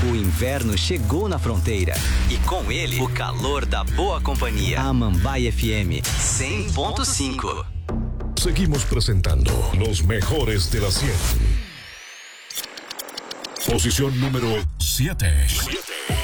O inverno chegou na fronteira e com ele o calor da boa companhia. A Mambaia FM 100.5. Seguimos presentando los mejores de la 100. Posición número 7.